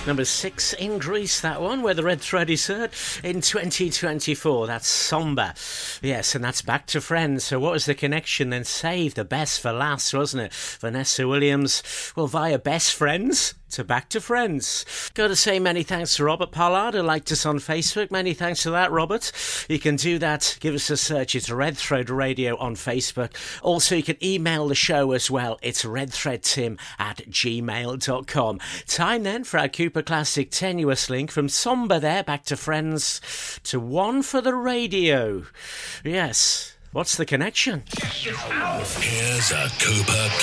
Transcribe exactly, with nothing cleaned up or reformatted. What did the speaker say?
Number six in Greece, that one, where the red thread is heard in twenty twenty-four. That's Somber. Yes, and that's Back to Friends. So what was the connection then? Save the best for last, wasn't it? Vanessa Williams, well, via Best Friends to Back to Friends. Got to say many thanks to Robert Pollard, who liked us on Facebook. Many thanks for that, Robert. You can do that. Give us a search. It's Red Thread Radio on Facebook. Also, you can email the show as well. It's redthreadtim at gmail dot com. Time then for our Cooper Classic Tenuous Link from Somber there, Back to Friends, to One for the Radio. Yes. What's the connection? Here's a Cooper